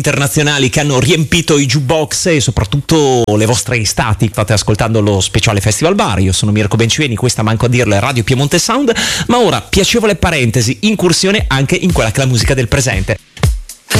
internazionali che hanno riempito i jukebox e soprattutto le vostre estati. State ascoltando lo speciale Festival Bar, io sono Mirko Benciveni, questa manco a dirlo è Radio Piemonte Sound, ma ora piacevole parentesi, incursione anche in quella che è la musica del presente.